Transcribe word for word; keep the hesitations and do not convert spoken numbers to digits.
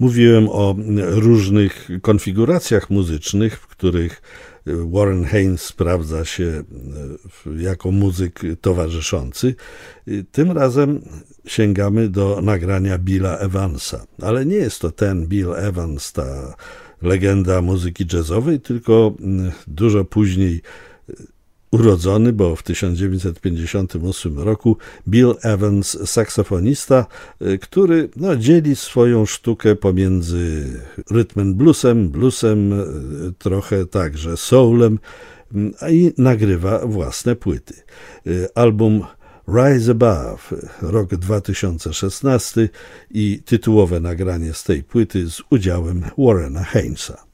Mówiłem o różnych konfiguracjach muzycznych, w których Warren Haynes sprawdza się jako muzyk towarzyszący. Tym razem sięgamy do nagrania Billa Evansa, ale nie jest to ten Bill Evans, ta legenda muzyki jazzowej, tylko dużo później urodzony, bo w tysiąc dziewięćset pięćdziesiątym ósmym roku Bill Evans, saksofonista, który no, dzieli swoją sztukę pomiędzy rhythm and bluesem, bluesem, trochę także soulem, i nagrywa własne płyty. Album Rise Above, rok dwa tysiące szesnasty i tytułowe nagranie z tej płyty z udziałem Warrena Haynesa.